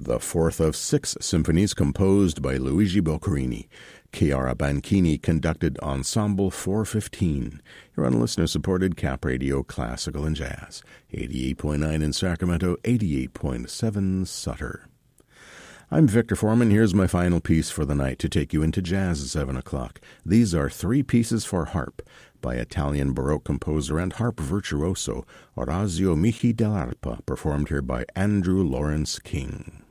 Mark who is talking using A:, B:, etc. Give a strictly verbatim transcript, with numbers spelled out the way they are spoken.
A: the fourth of six symphonies composed by Luigi Boccherini. Chiara Banchini conducted Ensemble four fifteen. You're on listener-supported Cap Radio Classical and Jazz, eighty-eight point nine in Sacramento, eighty-eight point seven Sutter. I'm Victor Foreman. Here's my final piece for the night to take you into jazz at seven o'clock. These are three pieces for harp by Italian Baroque composer and harp virtuoso Orazio Michi dell'Arpa, performed here by Andrew Lawrence King.